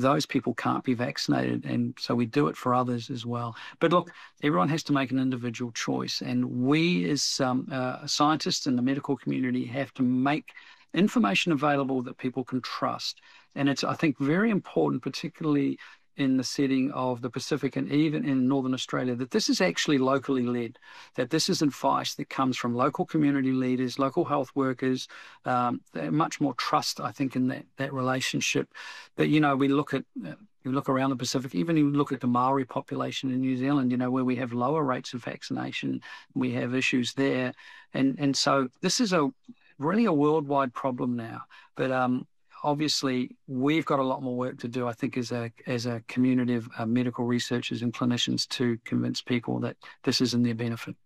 those people can't be vaccinated. And so we do it for others as well. But look, everyone has to make an individual choice. And we as scientists in the medical community have to make information available that people can trust. And it's, I think, very important, particularly in the setting of the Pacific and even in Northern Australia, that this is actually locally led, that this is advice that comes from local community leaders, local health workers, much more trust, I think, in that relationship. But, we look at you look around the Pacific, even you look at the Maori population in New Zealand, where we have lower rates of vaccination, we have issues there. And so this is really a worldwide problem now. But obviously, we've got a lot more work to do, I think, as a community of medical researchers and clinicians to convince people that this is in their benefit.